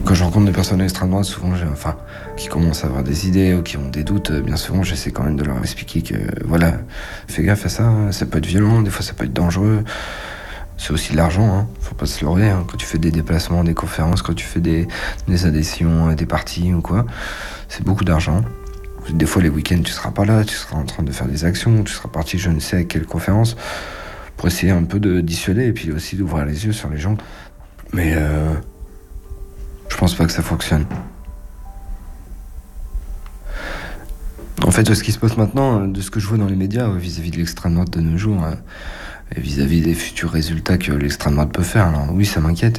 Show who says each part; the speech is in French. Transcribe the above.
Speaker 1: Quand je rencontre des personnes d'extrême droite, souvent, qui commencent à avoir des idées ou qui ont des doutes, bien souvent, j'essaie quand même de leur expliquer que, voilà, fais gaffe à ça, hein, ça peut être violent, des fois ça peut être dangereux. C'est aussi de l'argent, hein, faut pas se leurrer, hein. Quand tu fais des déplacements, des conférences, quand tu fais des adhésions à des partis ou quoi, c'est beaucoup d'argent. Des fois, les week-ends, tu seras pas là, tu seras en train de faire des actions, tu seras parti je ne sais à quelle conférence, pour essayer un peu de dissuader et puis aussi d'ouvrir les yeux sur les gens. Mais je pense pas que ça fonctionne. En fait, ce qui se passe maintenant, de ce que je vois dans les médias vis-à-vis de l'extrême droite de nos jours, et vis-à-vis des futurs résultats que l'extrême droite peut faire, alors oui, ça m'inquiète.